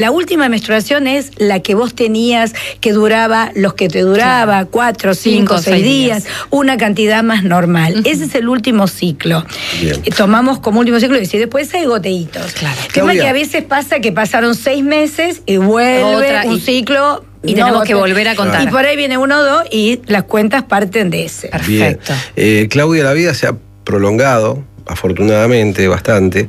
La última menstruación es la que vos tenías, que duraba, los que te duraba, 4, 5, 6 días, una cantidad más normal. Ese es el último ciclo. Bien. Tomamos como último ciclo y después hay goteitos. Claro. El tema es que a veces pasa que pasaron 6 meses y vuelve un ciclo. Y tenemos que volver a contar. Y por ahí viene 1 o 2 y las cuentas parten de ese. Perfecto. Bien. Claudia, la vida se ha prolongado, afortunadamente, bastante.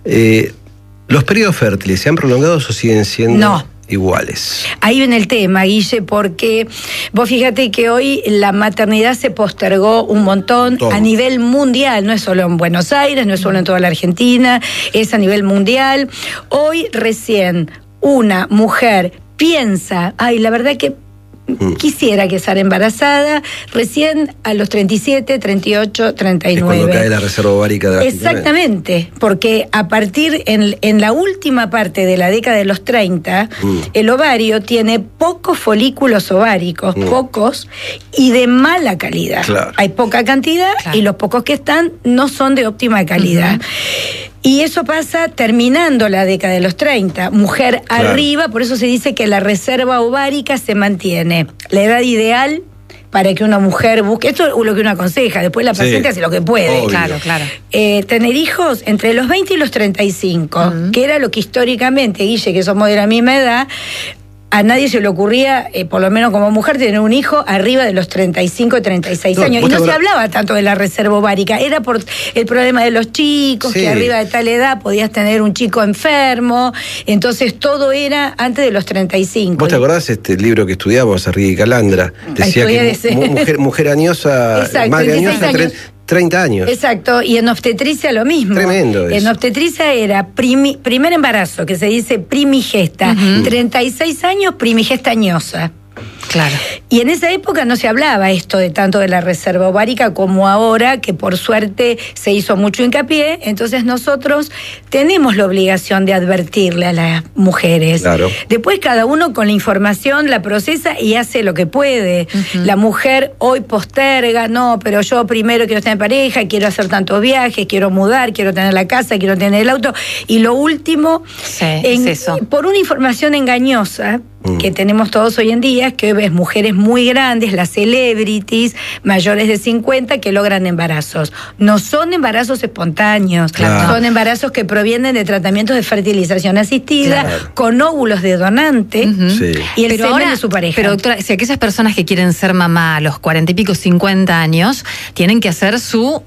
¿Los periodos fértiles se han prolongado o siguen siendo iguales? Ahí viene el tema, Guille, porque vos fíjate que hoy la maternidad se postergó un montón a nivel mundial, no es solo en Buenos Aires, no es solo en toda la Argentina, es a nivel mundial. Hoy recién una mujer piensa, la verdad que quisiera quedar embarazada recién a los 37, 38, 39. Es cuando cae la reserva ovárica drásticamente. Exactamente, porque a partir en la última parte de la década de los 30, el ovario tiene pocos folículos ováricos, pocos, y de mala calidad. Claro. Hay poca cantidad y los pocos que están no son de óptima calidad. Y eso pasa terminando la década de los 30, mujer arriba, por eso se dice que la reserva ovárica se mantiene. La edad ideal para que una mujer busque, esto es lo que uno aconseja, después la paciente hace lo que puede. Obvio. Claro. Tener hijos entre los 20 y los 35, que era lo que históricamente, Guille, que somos de la misma edad, a nadie se le ocurría, por lo menos como mujer, tener un hijo arriba de los 35 y 36 años. Y no se hablaba tanto de la reserva ovárica. Era por el problema de los chicos, que arriba de tal edad podías tener un chico enfermo. Entonces todo era antes de los 35. ¿Vos te acordás el libro que estudiamos, Arrighi y Calandra? Decía que mujer añosa, madre añosa, 30 años. Exacto, y en obstetricia lo mismo. Tremendo eso. En obstetricia era primer embarazo, que se dice primigesta, 36 años primigesta añosa. Claro. Y en esa época no se hablaba esto de tanto de la reserva ovárica como ahora, que por suerte se hizo mucho hincapié. Entonces nosotros tenemos la obligación de advertirle a las mujeres. Claro. Después cada uno con la información la procesa y hace lo que puede. La mujer hoy posterga, no, pero yo primero quiero estar en pareja, quiero hacer tantos viajes, quiero mudar, quiero tener la casa, quiero tener el auto. Y lo último, es eso. Por una información engañosa que tenemos todos hoy en día, que ves mujeres muy grandes, las celebrities, mayores de 50, que logran embarazos. No son embarazos espontáneos, son embarazos que provienen de tratamientos de fertilización asistida, con óvulos de donante y el semen de su pareja. Pero doctora, si aquellas personas que quieren ser mamá a los 40 y pico, 50 años, tienen que hacer sus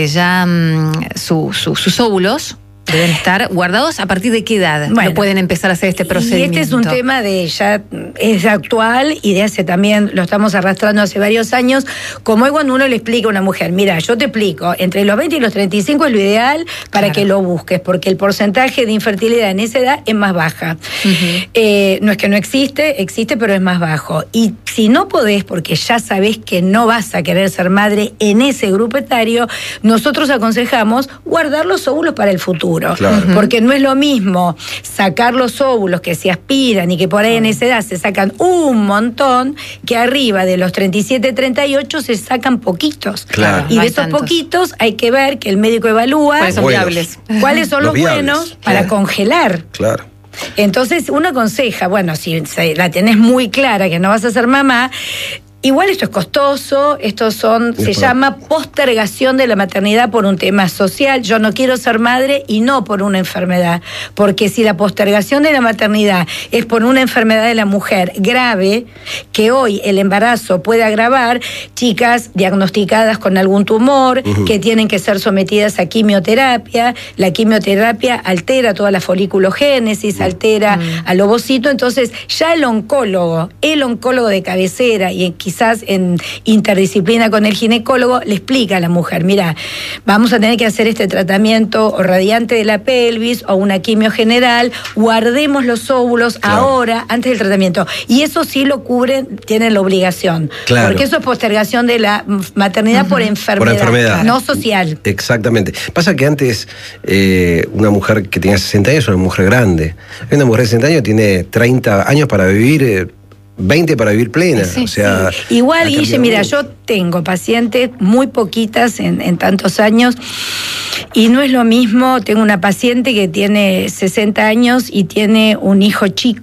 óvulos. Deben estar guardados. ¿A partir de qué edad no pueden empezar a hacer este procedimiento? Y este es un tema es actual y de hace también, lo estamos arrastrando hace varios años, como es cuando uno le explica a una mujer, mira, yo te explico, entre los 20 y los 35 es lo ideal para que lo busques, porque el porcentaje de infertilidad en esa edad es más baja. No es que no existe, pero es más bajo. Y si no podés, porque ya sabés que no vas a querer ser madre en ese grupo etario, nosotros aconsejamos guardar los óvulos para el futuro. Porque no es lo mismo sacar los óvulos que se aspiran y que por ahí en esa edad se sacan un montón, que arriba de los 37, 38 se sacan poquitos. Y de esos poquitos hay que ver que el médico evalúa cuáles son los buenos para congelar. Entonces uno aconseja, bueno, si la tenés muy clara que no vas a ser mamá, igual esto es costoso, se llama postergación de la maternidad por un tema social. Yo no quiero ser madre y no por una enfermedad, porque si la postergación de la maternidad es por una enfermedad de la mujer grave, que hoy el embarazo puede agravar, chicas diagnosticadas con algún tumor, que tienen que ser sometidas a quimioterapia, la quimioterapia altera toda la foliculogénesis, altera al ovocito, entonces ya el oncólogo de cabecera y quizás en interdisciplina con el ginecólogo, le explica a la mujer, mira, vamos a tener que hacer este tratamiento o radiante de la pelvis o una quimio general, guardemos los óvulos ahora, antes del tratamiento. Y eso sí lo cubren, tienen la obligación. Porque eso es postergación de la maternidad por enfermedad, no social. Exactamente. Pasa que antes una mujer que tenía 60 años era una mujer grande. Una mujer de 60 años tiene 30 años para vivir 20 para vivir plena. Sí, o sea, sí. Igual, Guille, mira, yo tengo pacientes, muy poquitas en tantos años, y no es lo mismo. Tengo una paciente que tiene 60 años y tiene un hijo chico.